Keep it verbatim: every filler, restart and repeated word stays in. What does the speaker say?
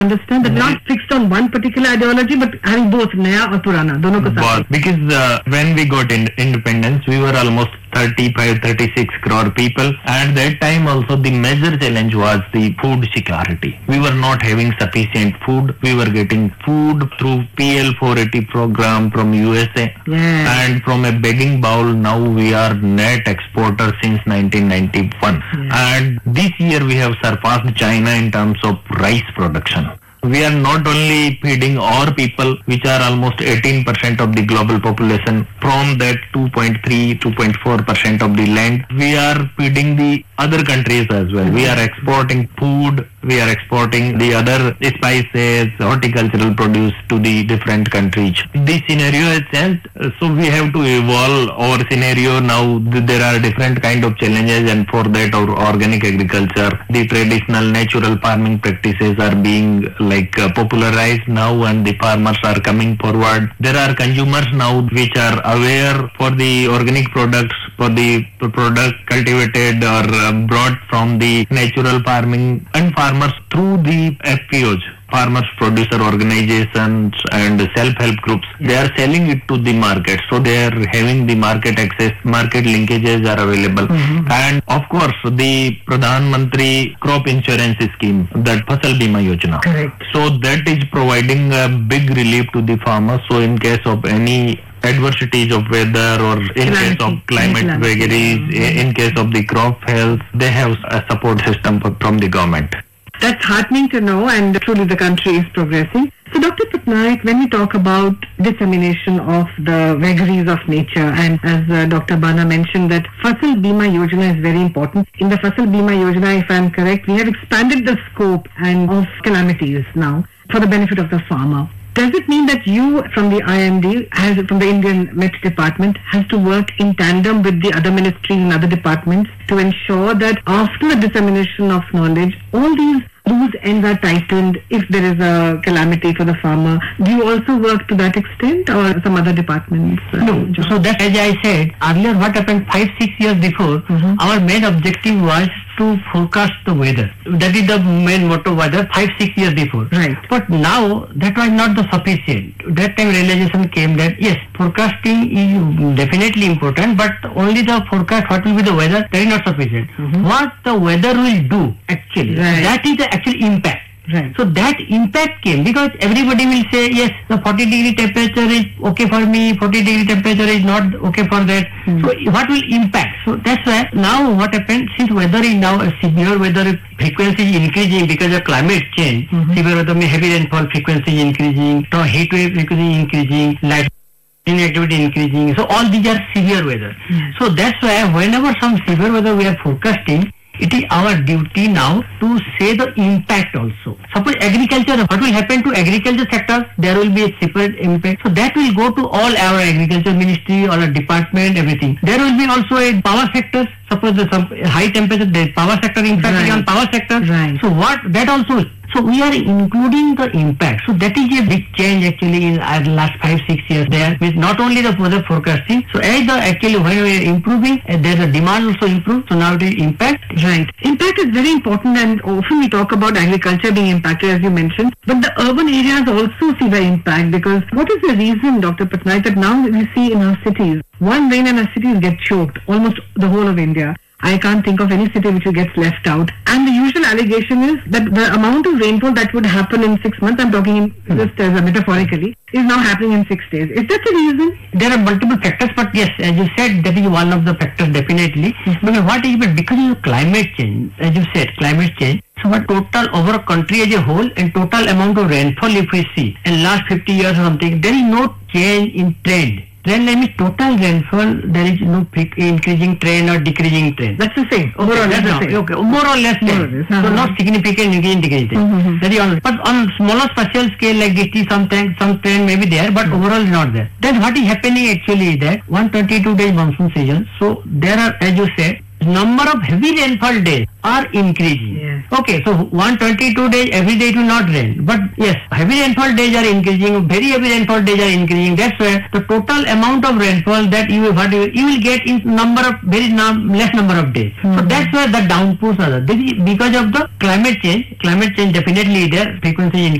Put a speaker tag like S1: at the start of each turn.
S1: understand that not fixed on one particular ideology, but having both Naya or Purana, dono ko saath.
S2: Because uh, when we got in- independence, we were almost thirty-five, thirty-six crore people. At that time also the major challenge was the food security. We were not having sufficient food. We were getting food through P L four eighty program from U S A.
S1: Yeah.
S2: And from a begging bowl, now we are net exporter since nineteen ninety-one.
S1: Yeah.
S2: And this year we have surpassed China in terms of rice production. We are not only feeding our people, which are almost eighteen percent of the global population, from that two point three, two point four percent of the land, we are feeding the other countries as well. We are exporting food, we are exporting the other spices, horticultural produce to the different countries. This scenario has changed, so we have to evolve our scenario now. There are different kind of challenges, and for that our organic agriculture, the traditional natural farming practices are being like uh, popularized now, and the farmers are coming forward. There are consumers now which are aware for the organic products, for the product cultivated or uh, brought from the natural farming, and farmers through the F P Os, farmers producer organizations and self-help groups, they are selling it to the market, so they are having the market access, market linkages are available. Mm-hmm. And of course the Pradhan Mantri crop insurance scheme, that Fasal Bima Yojana,
S1: correct,
S2: so that is providing a big relief to the farmers. So in case of any adversities of weather or in
S1: Calamity.
S2: case of climate
S1: Calamity.
S2: vagaries,
S1: Mm-hmm.
S2: in case of the crop health, they have a support system from the government.
S1: That's heartening to know, and truly the country is progressing. So Doctor Patnaik, when we talk about dissemination of the vagaries of nature, and as uh, Doctor Bana mentioned that Fasal Bima Yojana is very important. In the Fasal Bima Yojana, if I am correct, we have expanded the scope and of calamities now for the benefit of the farmer. Does it mean that you from the I M D, as from the Indian Met Department, has to work in tandem with the other ministries and other departments to ensure that after the dissemination of knowledge, all these loose ends are tightened if there is a calamity for the farmer? Do you also work to that extent, or some other departments? Uh,
S3: No.
S1: John?
S3: So that, as I said earlier, what happened five, six years before,
S1: Mhm.
S3: our main objective was to forecast the weather. That is the main motto was there five, six years before.
S1: Right.
S3: But now that was not the sufficient. That time realization came that yes, forecasting is definitely important, but only the forecast what will be the weather, that is not sufficient.
S1: Mhm.
S3: What the weather will do actually,
S1: Right.
S3: that is the actual impact.
S1: Right.
S3: So that impact came because everybody will say, yes, the forty degree temperature is okay for me, forty degree temperature is not okay for that.
S1: Hmm.
S3: So what will impact? So that's why now what happened, since weather is now a severe weather frequency is increasing because of climate change,
S1: Mhm.
S3: severe weather means heavy rainfall frequency is increasing, so heat wave frequency is increasing, light activity increasing. So all these are severe weather.
S1: Yes.
S3: So that's why whenever some severe weather we are forecasting, it is our duty now to say the impact also. Suppose agriculture, what will happen to agriculture sector? There will be a separate impact. So that will go to all our agriculture ministry, all our department, everything. There will be also a power sector. Suppose the some high temperature, the power sector impact
S1: Right.
S3: on power sector.
S1: Right.
S3: So what that also. So we are including the impact. So that is a big change actually in uh, the last five, six years there with not only the weather forecasting. So as the actually when we are improving, uh, there is a demand also improved. So now it is impact.
S1: Right. Impact is very important, and often we talk about agriculture being impacted, as you mentioned, but the urban areas also see the impact, because what is the reason, Doctor Patnaik, that now we see in our cities, one rain and our cities get choked, almost the whole of India. I can't think of any city which gets left out. And the usual allegation is that the amount of rainfall that would happen in six months, I'm talking in just as a metaphorically, is now happening in six days. Is that the reason?
S3: There are multiple factors, but yes, as you said, that is one of the factors definitely.
S1: Mm-hmm.
S3: Because what is it? Because of climate change, as you said, climate change. So what total over a country as a whole and total amount of rainfall if we see in last fifty years or something, there is no change in trend. Trend means total rainfall, there is no increasing trend or decreasing trend.
S1: That's the same.
S3: Okay,
S1: Overall,
S3: that's
S1: that's the
S3: not-
S1: same.
S3: okay, more or less
S1: More
S3: same.
S1: or less,
S3: So
S1: uh-huh.
S3: not significant increase, decrease.
S1: Mhm.
S3: Very honest. But on smaller spatial scale like this, some trend, some trend may be there, but overall not there. Then what is happening actually is that one hundred twenty-two days monsoon season. So there are, as you said, number of heavy rainfall days are increasing.
S1: Yes.
S3: Okay, so one hundred twenty-two days every day it will not rain, but yes, heavy rainfall days are increasing, very heavy rainfall days are increasing. That's why the total amount of rainfall that you will, what you, will, you will get in number of very num- less number of days.
S1: Mm-hmm.
S3: So that's why the downpours are there. This is because of the climate change. Climate change definitely there, frequency is